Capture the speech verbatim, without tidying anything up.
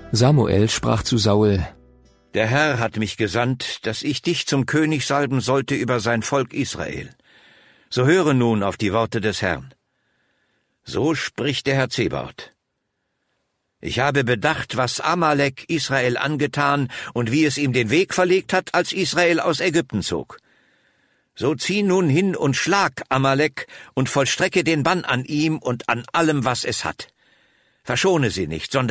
Samuel sprach zu Saul: Der Herr hat mich gesandt, dass ich dich zum König salben sollte über sein Volk Israel. So höre nun auf die Worte des Herrn. So spricht der Herr Zebaoth. Ich habe bedacht, was Amalek Israel angetan und wie es ihm den Weg verlegt hat, als Israel aus Ägypten zog. So zieh nun hin und schlag Amalek und vollstrecke den Bann an ihm und an allem, was es hat. Verschone sie nicht, sondern